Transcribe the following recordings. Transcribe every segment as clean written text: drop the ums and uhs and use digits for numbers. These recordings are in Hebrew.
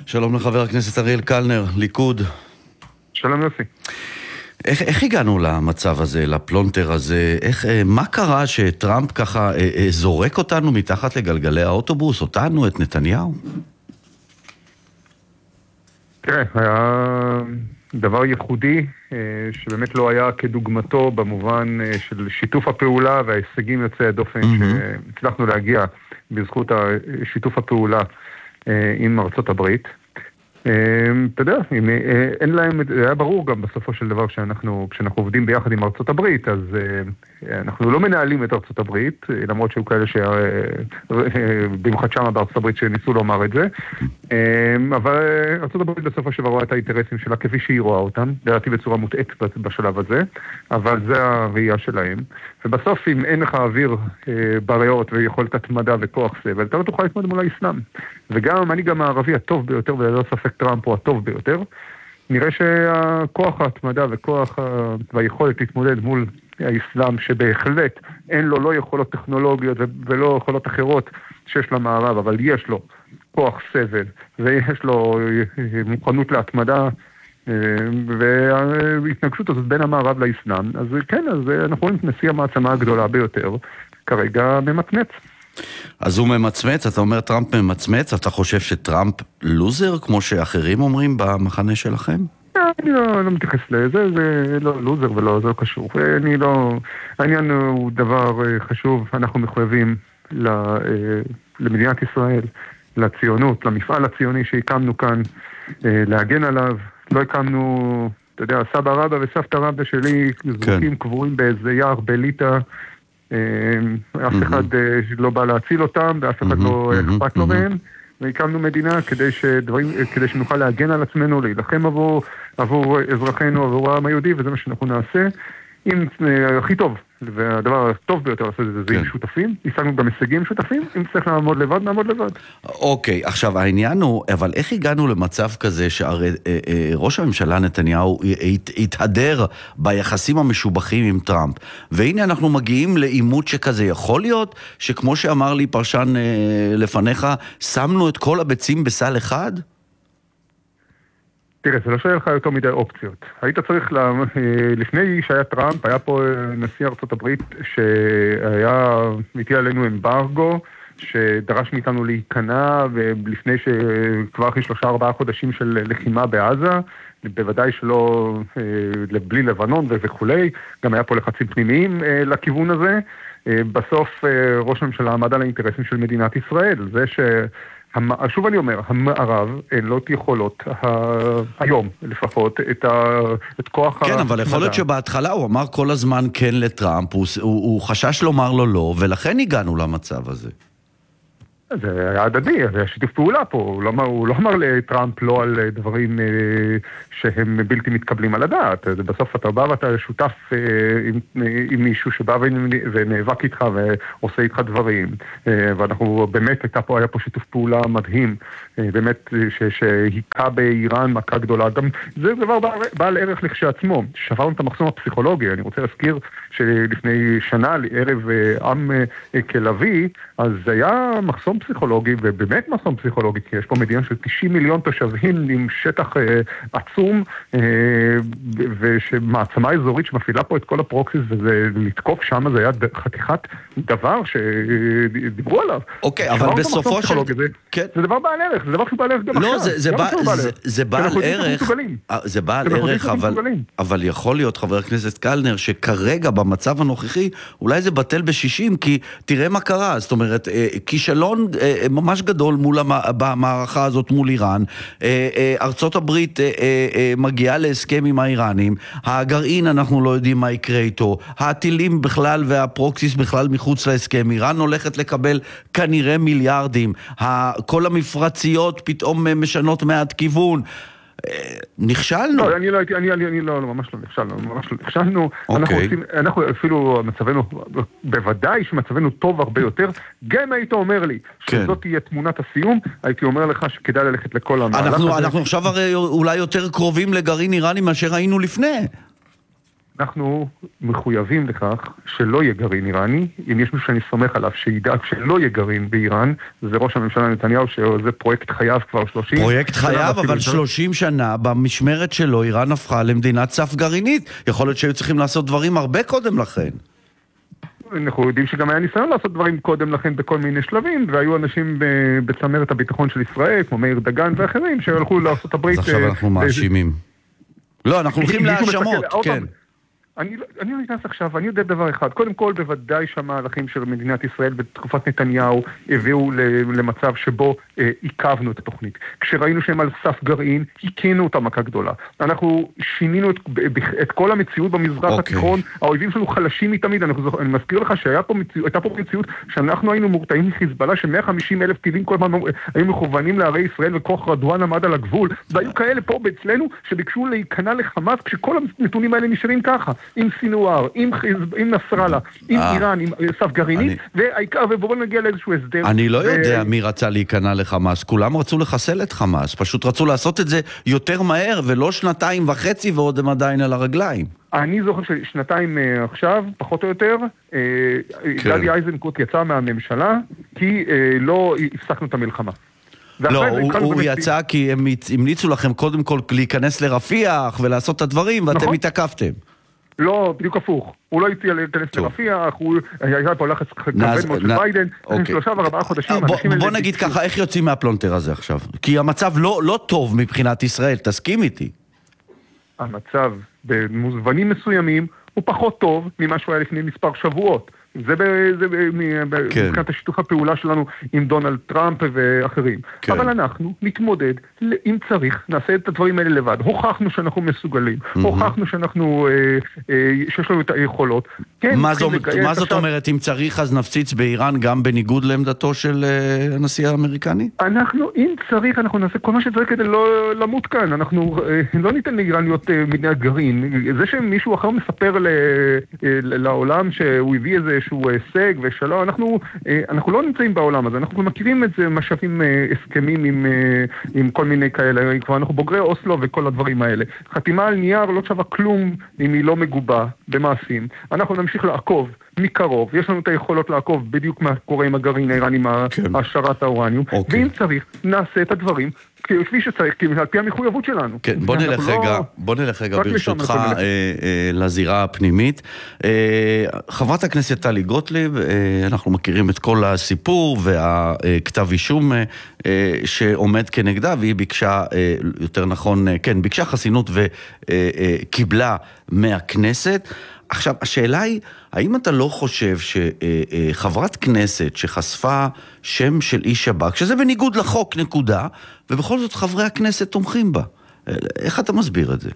שלום לחבר הכנסת אריאל קלנר, ליכוד. שלום יוסי. איך הגענו למצב הזה, לפלונטר הזה? מה קרה שטראמפ ככה זורק אותנו מתחת לגלגלי האוטובוס, אותנו, את נתניהו? תראה, היה דבר ייחודי שבאמת לא היה כדוגמתו במובן של שיתוף הפעולה וההישגים יוצאי הדופן שהצלחנו להגיע בזכות שיתוף הפעולה עם ארצות הברית. אתה יודע, אין להם, היה ברור גם בסופו של דבר כשאנחנו עובדים ביחד עם ארצות הברית, אז אנחנו לא מנהלים את ארצות הברית, למרות שהיו כאלה במיוחד שמה בארצות הברית שניסו לומר את זה, אבל ארצות הברית בסופו של דבר רואה את האינטרסים שלה כפי שהיא רואה אותם, לדעתי בצורה מוטעית בשלב הזה, אבל זה הראייה שלהם, ובסוף אם אין לך אוויר בריאות ויכולת התמדה וכוח סבל, אתה לא תוכל להתמודד מול האסלאם, וגם המנהיג המערבי הטוב ביותר, וללא ספק טראמפ הוא הטוב ביותר, נראה שהכוח ההתמדה וכוח והיכולת להתמודד מול האסלאם שבהחלט אין לו לא יכולות טכנולוגיות ולא יכולות אחרות שיש למערב, אבל יש לו כוח סבל ויש לו מוכנות להתמדה וההתנגשות הזאת בין המערב לאסלאם, אז כן, אז אנחנו רואים את נשיא המעצמה הגדולה ביותר כרגע ממצמץ. אז הוא ממצמץ, אתה אומר טראמפ ממצמץ, אתה חושב שטראמפ לוזר, כמו שאחרים אומרים במחנה שלכם? אני לא מתייחס לזה, זה לא לוזר ולא, זה לא קשור. העניין הוא דבר חשוב, אנחנו מחויבים למדינת ישראל, לציונות, למפעל הציוני שהקמנו כאן, להגן עליו. לא הקמנו, אתה יודע, סבא רבא וסבתא רבא שלי, זרוקים קבועים באיזה יער בליטה, אף אחד לא בא להציל אותם, ואף אחד לא אכפת לו מהם, והקמנו מדינה כדי שנוכל להגן על עצמנו, להילחם עבור אזרחינו, עבור העם היהודי, וזה מה שאנחנו נעשה. הכי טוב, והדבר הטוב ביותר לעשות את זה עם שותפים, השגנו גם הישגים שותפים, אם צריך לעמוד לבד, נעמוד לבד. אוקיי, עכשיו העניין הוא, אבל איך הגענו למצב כזה שהרי ראש הממשלה נתניהו התהדר ביחסים המשובחים עם טראמפ, והנה אנחנו מגיעים לעימות שכזה, יכול להיות שכמו שאמר לי פרשן לפניך, שמנו את כל הביצים בסל אחד? תראה, זה לא שהיה לך יותר מדי אופציות. היית צריך, לפני שהיה טראמפ, היה פה נשיא ארצות הברית שהיה, הטיל עלינו אמברגו, שדרש מאיתנו להיכנע, ולפני שכבר אחרי 3-4 חודשים של לחימה בעזה, בוודאי שלא, בלי לבנון וכולי, גם היה פה לחצים פנימיים לכיוון הזה. בסוף ראש הממשלה עמד על האינטרסים של מדינת ישראל, זה שוב אני אומר, המערב אין לו יכולות היום לפחות את כוח כן, אבל יכול להיות שבהתחלה הוא אמר כל הזמן כן לטראמפ, הוא חשש לומר לו לא, ולכן הגענו למצב הזה. זה היה הדדי, זה היה שיתוף פעולה פה, הוא לא אמר לטראמפ לא על דברים שהם בלתי מתקבלים על הדעת, בסוף אתה בא ואתה שותף עם מישהו שבא ונאבק איתך ועושה איתך דברים, ואנחנו באמת היה פה שיתוף פעולה מדהים, באמת שהיכה באיראן מכה גדולה, גם זה דבר בעל ערך לכשעצמו, שברנו את המחסום הפסיכולוגי, אני רוצה להזכיר שלפני שנה, ערב עם כלבי, אז זה היה מחסום פסיכולוגי, ובאמת מחסום פסיכולוגי, כי יש פה מדינה של 90 מיליון תושבים עם שטח עצום, ושמעצמה אזורית שמפעילה פה את כל הפרוקסיס, וזה לתקוף שם, זה היה חתיכת דבר שדיברו עליו. אוקיי, אבל בסופו של... זה דבר בעל ערך, זה דבר שהוא בעל ערך גם עכשיו. לא, זה בעל ערך, זה בעל ערך, אבל יכול להיות, חבר הכנסת קלנר, שכרגע במצב הנוכחי, אולי זה בטל ב-60, כי תראה מה קרה, זאת אומרת, כישלון ממש גדול במערכה הזאת מול איראן, ארצות הברית מגיעה להסכם עם האיראנים, הגרעין אנחנו לא יודעים מה יקרה איתו, הטילים בכלל והפרוקסיס בכלל מחוץ להסכם, איראן הולכת לקבל כנראה מיליארדים, כל המפרציות פתאום משנות מעט כיוון, נכשלנו. לא, ממש לא נכשלנו. אנחנו אפילו מצבנו, בוודאי שמצבנו טוב הרבה יותר, גם היית אומר לי שזאת תהיה תמונת הסיום, הייתי אומר לך שכדאי ללכת לכל המהלך הזה. אנחנו עכשיו הרי אולי יותר קרובים לגרעין איראני מאשר היינו לפני. אנחנו מחויבים לכך שלא יהיה גרעין איראני. אם יש מישהו שאני סומך עליו שידאג שלא יהיה גרעין באיראן, זה ראש הממשלה נתניהו, שזה פרויקט חייו כבר 30. פרויקט חייו, אבל 30 שנה במשמרת שלו איראן הפכה למדינת סף גרעינית. יכול להיות שהיו צריכים לעשות דברים הרבה קודם לכן. אנחנו יודעים שגם היה ניסיון לעשות דברים קודם לכן בכל מיני שלבים, והיו אנשים בצמרת הביטחון של ישראל, כמו מאיר דגן ואחרים, שהלכו לארצות הברית. אז עכשיו אנחנו מאשימים. לא, אנחנו הולכים להאשמות, כן. אני לא נכנס עכשיו, אני יודע דבר אחד. קודם כל, בוודאי שהמהלכים של מדינת ישראל בתקופת נתניהו הביאו למצב שבו עיכבנו את התוכנית. כשראינו שהם על סף גרעין, הכינו אותה מכה גדולה. אנחנו שינינו את כל המציאות במזרח התיכון. האויבים שלנו חלשים מתמיד. אני מזכיר לך שהייתה פה מציאות שאנחנו היינו מורתעים מחיזבאללה, ש150,000 טילים כל פעם היו מכוונים לערי ישראל, וכוח רדואן עמד על הגבול. והיו כאלה פה אצלנו שביקשו להיכנע לחמאס, כשכל הנתונים האלה נשארים ככה. עם סינואר, עם נסראללה, עם איראן, עם סף גרעינית, והעיקר, ובואו נגיע לאיזשהו הסדר. אני לא יודע מי רצה להיכנע לחמאס, כולם רצו לחסל את חמאס, פשוט רצו לעשות את זה יותר מהר, ולא 2.5 ועוד הם עדיין על הרגליים. אני זוכר ששנתיים עכשיו, פחות או יותר, גדי איזנקוט יצא מהממשלה, כי לא הפסקנו את המלחמה. לא, הוא יצא כי הם המליצו לכם קודם כל להיכנס לרפיח ולעשות את הדברים, ואתם התעכבתם. לא, בדיוק הפוך. הוא לא הציע להיכנס לרפיח, הוא היה פה לחץ כבד מאוד של ביידן, 3-4 חודשים. בוא נגיד ככה, איך יוצאים מהפלונטר הזה עכשיו? כי המצב לא טוב מבחינת ישראל, תסכים איתי. המצב במובנים מסוימים הוא פחות טוב ממה שהוא היה לפני מספר שבועות. זה מבחינת השיתוף הפעולה שלנו עם דונלד טראמפ ואחרים. אבל אנחנו נתמודד, אם צריך, נעשה את הדברים האלה לבד. הוכחנו שאנחנו מסוגלים, הוכחנו שיש לנו את היכולות. מה זאת אומרת, אם צריך אז נפציץ באיראן גם בניגוד לעמדתו של הנשיא האמריקני? אם צריך, אנחנו נעשה כל מה שצריך כדי לא למות כאן. אנחנו לא ניתן לאיראן להיות מדינת גרעין. זה שמישהו אחר מספר לעולם שהוא הביא איזשהו הישג ושלום, אנחנו לא נמצאים בעולם הזה, אנחנו מכירים את זה, משאבים הסכמים עם כל מיני כאלה, כבר אנחנו בוגרי אוסלו וכל הדברים האלה. חתימה על נייר לא שווה כלום אם היא לא מגובה במעשים. אנחנו נמשיך לעקוב מקרוב, יש לנו את היכולות לעקוב בדיוק מה קורה עם הגרעין האיראני, עם השערת האורניום, ואם צריך, נעשה את הדברים כפי שצריך, על פי המחויבות שלנו. כן, בוא נלך רגע ברשותך לזירה הפנימית. חברת הכנסת טלי גוטליב, אנחנו מכירים את כל הסיפור והכתב אישום שעומד כנגדה, והיא ביקשה, יותר נכון, כן, ביקשה חסינות וקיבלה מהכנסת. עכשיו, השאלה היא, האם אתה לא חושב שחברת כנסת שחשפה שם של איש שב"כ, שזה בניגוד לחוק נקודה, ובכל זאת חברי הכנסת תומכים בה? איך אתה מסביר את זה?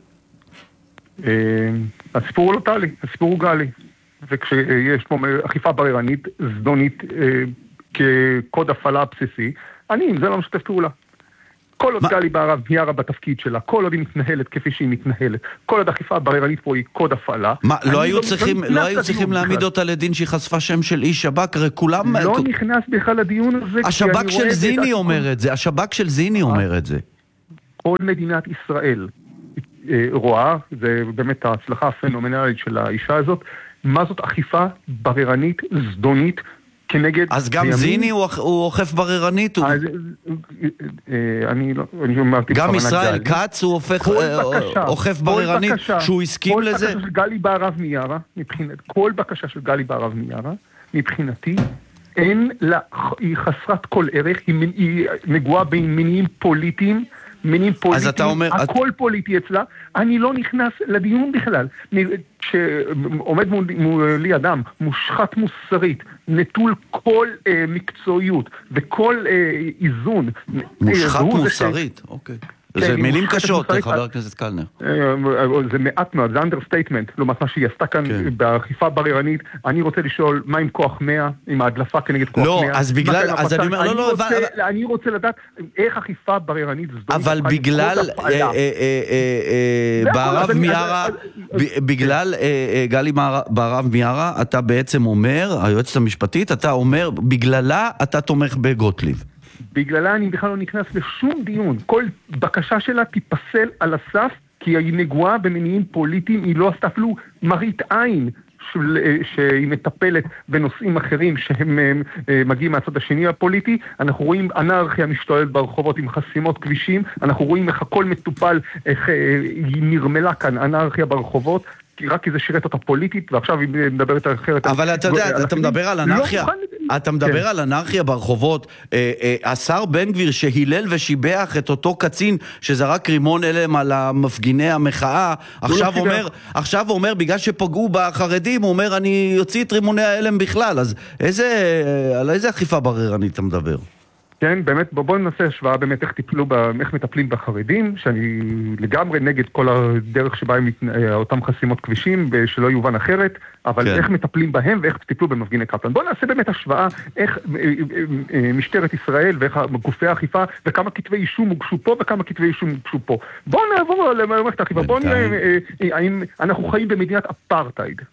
הסיפור הוא לא טלי, הסיפור הוא גלי. וכשיש פה אכיפה בררנית, זדונית, כקוד הפעלה בסיסי, אני עם זה לא משתף פעולה. כל עוד גלי בהרב מיארה בתפקיד שלה, כל עוד היא מתנהלת כפי שהיא מתנהלת, כל עוד אכיפה בררנית פה היא קוד הפעלה. מה, לא היו צריכים להעמיד אותה לדין שהיא חשפה שם של איש שב"כ? הרי כולם... לא נכנס בכלל לדיון הזה. השב"כ של זיני אומר את זה, השב"כ של זיני אומר את זה. כל מדינת ישראל רואה, זה באמת ההצלחה הפנומנלית של האישה הזאת, מה זאת אכיפה בררנית, זדונית, אז גם זיני הוא אוכף בררנית? גם ישראל כץ הוא אוכף בררנית שהוא הסכים לזה? כל בקשה של גלי בהרב מיארה מבחינתי היא חסרת כל ערך, היא נגועה במניעים פוליטיים, הכל פוליטי אצלה, אני לא נכנס לדיון בכלל. שעומד מולי אדם מושחת מוסרית, נטול כל מקצועיות וכל איזון. מושחת מוסרית, אוקיי. זה מילים קשות, חבר הכנסת קלנר. זה מעט מאוד, זה אנדרסטייטמנט, לעומת מה שהיא עשתה כאן באכיפה בררנית. אני רוצה לשאול, מה עם כוח 100, עם ההדלפה כנגד כוח 100? לא, אז בגלל, אז אני אומר, לא, אני רוצה לדעת איך אכיפה בררנית זדונית. אבל בגלל בהרב מיארה, בגלל גלי בהרב מיארה, אתה בעצם אומר, היועצת המשפטית, אתה אומר, בגללה אתה תומך בגוטליב. בגללה אני בכלל לא נכנס לשום דיון. כל בקשה שלה תיפסל על הסף כי היא נגועה במניעים פוליטיים, היא לא עשתה אפילו מראית עין שהיא מטפלת בנושאים אחרים שהם מגיעים מהצד השני הפוליטי. אנחנו רואים אנרכיה משתוללת ברחובות עם חסימות כבישים, אנחנו רואים איך הכל מטופל, איך היא נרמלה כאן אנרכיה ברחובות, רק כי זה שירת אותה פוליטית, ועכשיו היא מדברת אחרת. אבל אתה יודע, אתה מדבר על אנרכיה, אתה מדבר על אנרכיה ברחובות, השר בן גביר שהילל ושיבח את אותו קצין שזרק רימון הלם על המפגיני המחאה, עכשיו הוא אומר, בגלל שפגעו בחרדים, הוא אומר, אני יוציא את רימוני ההלם בכלל, אז על איזה אכיפה בררנית אתה מדבר? כן, באמת, בואו ננסה השוואה באמת איך מטפלים בחרדים, שאני לגמרי נגד כל הדרך שבה אותם חסימות כבישים, שלא יובן אחרת, אבל איך מטפלים בהם ואיך טיפלו במפגיני קפלן. בואו נעשה באמת השוואה איך משטרת ישראל ואיך גופי האכיפה, וכמה כתבי אישום הוגשו פה וכמה כתבי אישום הוגשו פה. בואו נעבור למערכת האכיפה, בואו נראה האם אנחנו חיים במדינת אפרטייד.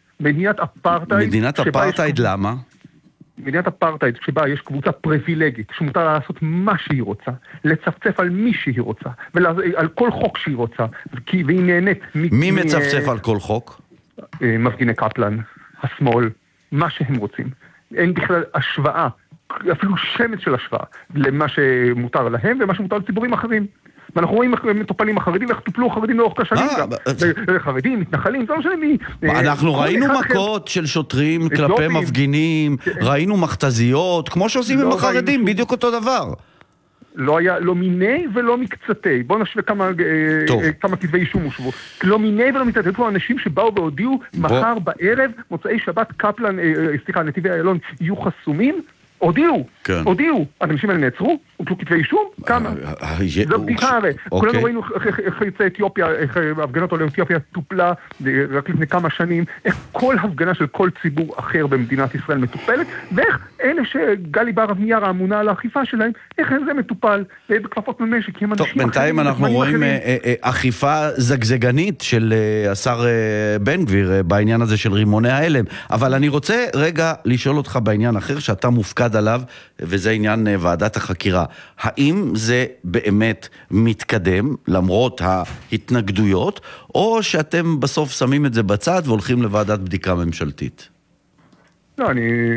מדינת אפרטייד למה? מדינת אפרטייד שבה יש קבוצה פריבילגית שמותר לה לעשות מה שהיא רוצה, לצפצף על מי שהיא רוצה ועל כל חוק שהיא רוצה, והיא נהנית. מי מצפצף על כל חוק? מפגיני קפלן, השמאל, מה שהם רוצים. אין בכלל השוואה, אפילו שמץ של השוואה למה שמותר להם ומה שמותר לציבורים אחרים. ואנחנו רואים איך מטופלים החרדים, איך טופלו החרדים לאורך השנים גם. חרדים, מתנחלים, זה לא משנה מי. אנחנו ראינו מכות של שוטרים כלפי מפגינים, ראינו מכתזיות, כמו שעושים עם החרדים, בדיוק אותו דבר. לא היה, לא מיני ולא מקצתי. בואו נשווה כמה כתבי אישום הושבו. לא מיני ולא מקצתי. פה אנשים שבאו והודיעו, מחר בערב, מוצאי שבת, קפלן, נתיבי איילון, יהיו חסומים. הודיעו, האנשים האלה נעצרו, הוטלו כתבי אישום, כמה? זו בדיחה הרי, כולנו ראינו איך יוצאי אתיופיה, איך ההפגנות עולי אתיופיה טופלה רק לפני כמה שנים, איך כל הפגנה של כל ציבור אחר במדינת ישראל מטופלת, ואיך אלה שגלי בהרב מיארה האמונה על האכיפה שלהם, איך זה מטופל בכפפות ממשק. טוב, בינתיים אנחנו רואים אכיפה זגזגנית של השר בן גביר בעניין הזה של רימוני ההלם, אבל אני רוצה רגע לשאול אותך בעניין אחר שאתה מופקד עליו, וזה עניין ועדת החקירה. האם זה באמת מתקדם למרות ההתנגדויות, או שאתם בסוף שמים את זה בצד והולכים לוועדת בדיקה ממשלתית? לא,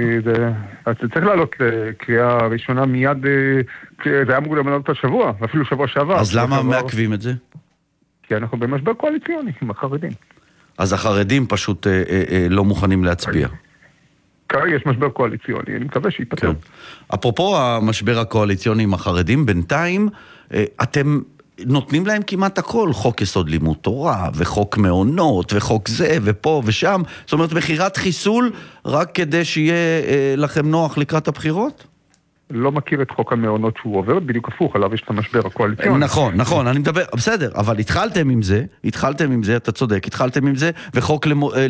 זה צריך לעלות לקריאה ראשונה מיד, זה היה אמור לעלות השבוע, ואפילו שבוע שעבר. אז למה מעכבים את זה? כי אנחנו במשבר קואליציוני עם החרדים. אז החרדים פשוט לא מוכנים להצביע. יש משבר קואליציוני, אני מקווה שיפטר. כן. אפרופו המשבר הקואליציוני עם החרדים, בינתיים אתם נותנים להם כמעט הכל, חוק יסוד לימוד תורה, וחוק מעונות, וחוק זה, ופה ושם, זאת אומרת, מחירת חיסול, רק כדי שיהיה לכם נוח לקראת הבחירות? לא מכיר את חוק המעונות שהוא עובר, בדיוק הפוך, עליו יש את המשבר הקואליציוני. נכון, אני מדבר, בסדר, אבל התחלתם עם זה, אתה צודק, התחלתם עם זה, וחוק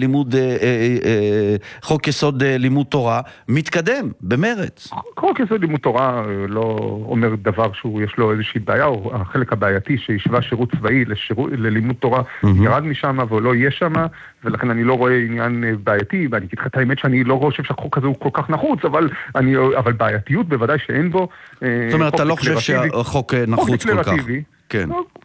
חוק יסוד לימוד תורה מתקדם, במרץ. חוק יסוד לימוד תורה לא אומר דבר שיש לו איזושהי בעיה, או החלק הבעייתי שישווה שירות צבאי ללימוד תורה ירד משם, והוא לא יהיה שם, ולכן אני לא רואה עניין בעייתי, ואני אגיד לך את האמת שאני לא חושב שהחוק הזה הוא כל כך נחוץ, אבל בעייתיות בוודאי שאין בו. זאת אומרת, אתה לא חושב שהחוק נחוץ כל כך? כן.